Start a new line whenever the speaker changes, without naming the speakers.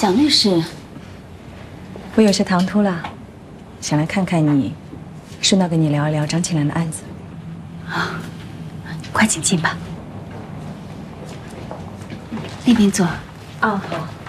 蒋律师，
我有些唐突了，想来看看你，顺道跟你聊一聊张庆兰的案子。
啊，快请进吧。那边坐。
哦，好。